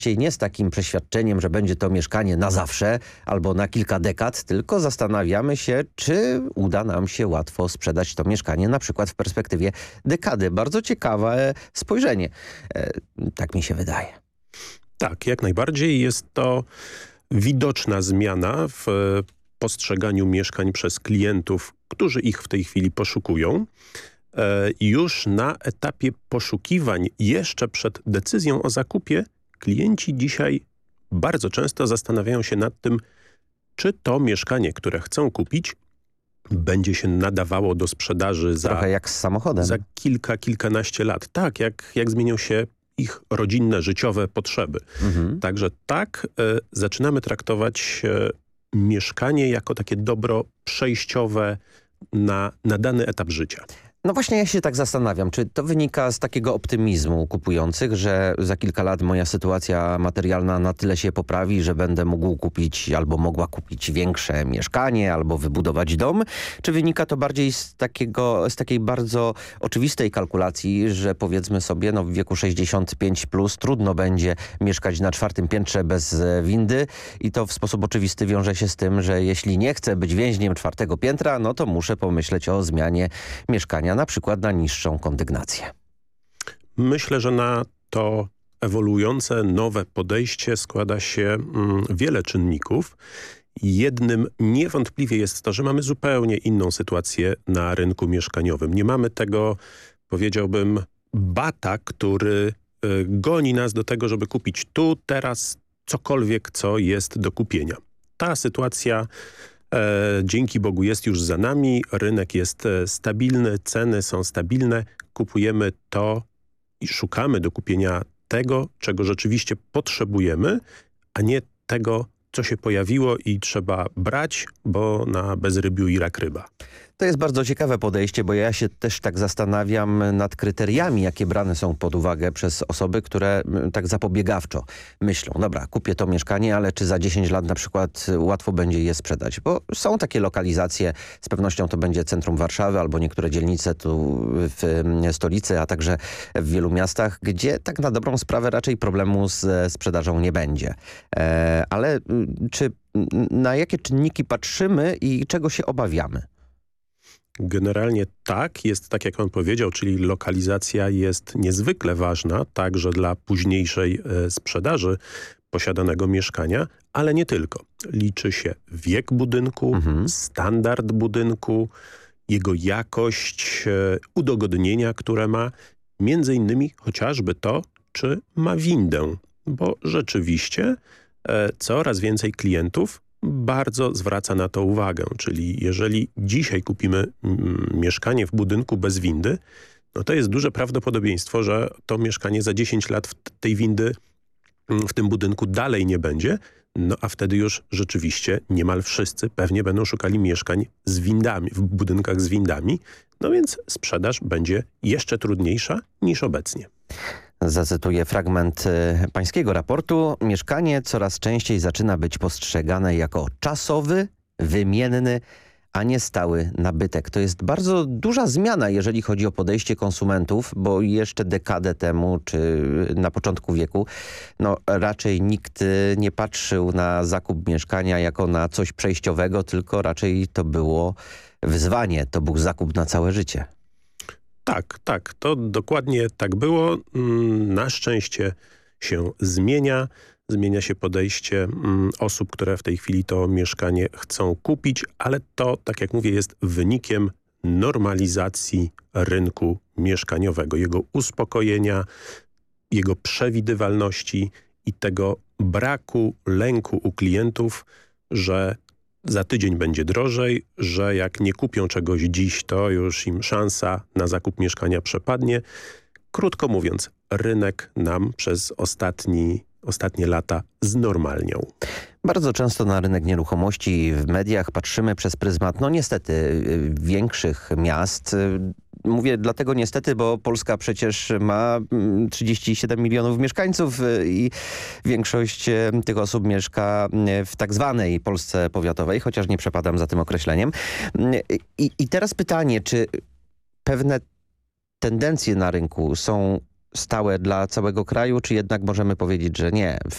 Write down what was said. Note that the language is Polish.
Czyli nie z takim przeświadczeniem, że będzie to mieszkanie na zawsze albo na kilka dekad, tylko zastanawiamy się, czy uda nam się łatwo sprzedać to mieszkanie, na przykład w perspektywie dekady. Bardzo ciekawe spojrzenie. Tak mi się wydaje. Tak, jak najbardziej jest to widoczna zmiana w postrzeganiu mieszkań przez klientów, którzy ich w tej chwili poszukują. Już na etapie poszukiwań, jeszcze przed decyzją o zakupie, klienci dzisiaj bardzo często zastanawiają się nad tym, czy to mieszkanie, które chcą kupić, będzie się nadawało do sprzedaży Trochę jak z samochodem. za kilkanaście lat. Tak, jak zmienią się ich rodzinne, życiowe potrzeby. Także tak zaczynamy traktować mieszkanie jako takie dobro przejściowe na dany etap życia. No właśnie ja się tak zastanawiam, czy to wynika z takiego optymizmu kupujących, że za kilka lat moja sytuacja materialna na tyle się poprawi, że będę mógł kupić albo mogła kupić większe mieszkanie albo wybudować dom? Czy wynika to bardziej z takiej bardzo oczywistej kalkulacji, że powiedzmy sobie, no w wieku 65 plus trudno będzie mieszkać na 4. piętrze bez windy i to w sposób oczywisty wiąże się z tym, że jeśli nie chcę być więźniem 4. piętra, no to muszę pomyśleć o zmianie mieszkania, na przykład na niższą kondygnację. Myślę, że na to ewoluujące, nowe podejście składa się wiele czynników. Jednym niewątpliwie jest to, że mamy zupełnie inną sytuację na rynku mieszkaniowym. Nie mamy tego, powiedziałbym, bata, który goni nas do tego, żeby kupić tu, teraz cokolwiek, co jest do kupienia. Ta sytuacja dzięki Bogu jest już za nami, rynek jest stabilny, ceny są stabilne, kupujemy to i szukamy do kupienia tego, czego rzeczywiście potrzebujemy, a nie tego, co się pojawiło i trzeba brać, bo na bezrybiu i rak ryba. To jest bardzo ciekawe podejście, bo ja się też tak zastanawiam nad kryteriami, jakie brane są pod uwagę przez osoby, które tak zapobiegawczo myślą, dobra, kupię to mieszkanie, ale czy za 10 lat na przykład łatwo będzie je sprzedać? Bo są takie lokalizacje, z pewnością to będzie centrum Warszawy albo niektóre dzielnice tu w stolicy, a także w wielu miastach, gdzie tak na dobrą sprawę raczej problemu z sprzedażą nie będzie. Ale czy na jakie czynniki patrzymy i czego się obawiamy? Generalnie tak, jest tak jak pan powiedział, czyli lokalizacja jest niezwykle ważna także dla późniejszej sprzedaży posiadanego mieszkania, ale nie tylko. Liczy się wiek budynku, standard budynku, jego jakość, udogodnienia, które ma, między innymi chociażby to, czy ma windę, bo rzeczywiście coraz więcej klientów bardzo zwraca na to uwagę, czyli jeżeli dzisiaj kupimy mieszkanie w budynku bez windy, no to jest duże prawdopodobieństwo, że to mieszkanie za 10 lat tej windy w tym budynku dalej nie będzie, no a wtedy już rzeczywiście niemal wszyscy pewnie będą szukali mieszkań z windami, w budynkach z windami, no więc sprzedaż będzie jeszcze trudniejsza niż obecnie. Zacytuję fragment pańskiego raportu. Mieszkanie coraz częściej zaczyna być postrzegane jako czasowy, wymienny, a nie stały nabytek. To jest bardzo duża zmiana, jeżeli chodzi o podejście konsumentów, bo jeszcze dekadę temu, czy na początku wieku, no raczej nikt nie patrzył na zakup mieszkania jako na coś przejściowego, tylko raczej to było wyzwanie, to był zakup na całe życie. Tak, to dokładnie tak było. Na szczęście się zmienia. Zmienia się podejście osób, które w tej chwili to mieszkanie chcą kupić, ale to, tak jak mówię, jest wynikiem normalizacji rynku mieszkaniowego, jego uspokojenia, jego przewidywalności i tego braku lęku u klientów, że za tydzień będzie drożej, że jak nie kupią czegoś dziś, to już im szansa na zakup mieszkania przepadnie. Krótko mówiąc, rynek nam przez ostatnie lata znormalniał. Bardzo często na rynek nieruchomości w mediach patrzymy przez pryzmat, no niestety, większych miast. Mówię dlatego niestety, bo Polska przecież ma 37 milionów mieszkańców i większość tych osób mieszka w tak zwanej Polsce powiatowej, chociaż nie przepadam za tym określeniem. I teraz pytanie, czy pewne tendencje na rynku są stałe dla całego kraju, czy jednak możemy powiedzieć, że nie,